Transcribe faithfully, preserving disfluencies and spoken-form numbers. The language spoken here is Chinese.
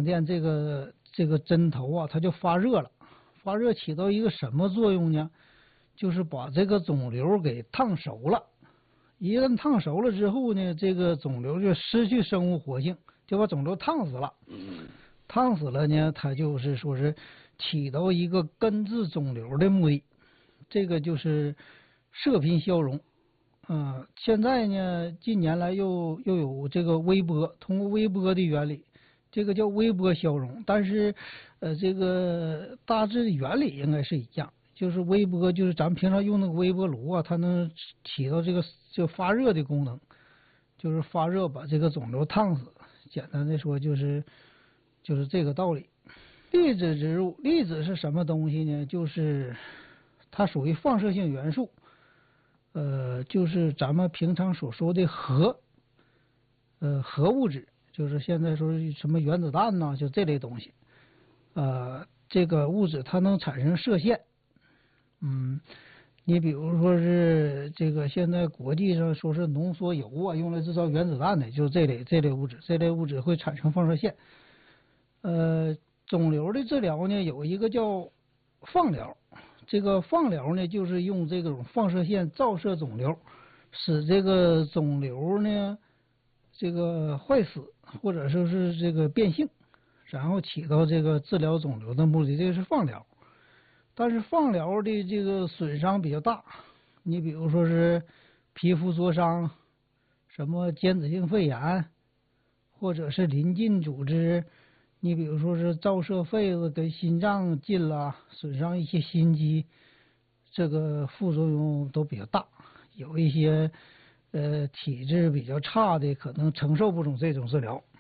电这个这个针头啊，它就发热了，发热起到一个什么作用呢？就是把这个肿瘤给烫熟了。一旦烫熟了之后呢，这个肿瘤就失去生物活性，就把肿瘤烫死了。烫死了呢，它就是说是起到一个根治肿瘤的目的。这个就是射频消融。啊、呃，现在呢，近年来又又有这个微波，通过微波的原理，这个叫微波消融。但是，呃，这个大致的原理应该是一样。就是微波，就是咱们平常用那个微波炉啊，它能起到这个就发热的功能，就是发热把这个肿瘤烫死。简单的说，就是就是这个道理。粒子植入，粒子是什么东西呢？就是它属于放射性元素，呃，就是咱们平常所说的核，呃，核物质，就是现在说什么原子弹呐、啊，就这类东西。呃，这个物质它能产生射线。嗯，你比如说是这个现在国际上说是浓缩铀啊，用来制造原子弹的，就是这类这类物质，这类物质会产生放射线。呃，肿瘤的治疗呢，有一个叫放疗，这个放疗呢，就是用这种放射线照射肿瘤，使这个肿瘤呢这个坏死或者说是这个变性，然后起到这个治疗肿瘤的目的，这个是放疗。但是放疗的这个损伤比较大，你比如说是皮肤灼伤，什么间质性肺炎，或者是邻近组织，你比如说是照射肺子跟心脏近了，损伤一些心肌，这个副作用都比较大。有一些呃体质比较差的，可能承受不住这种治疗。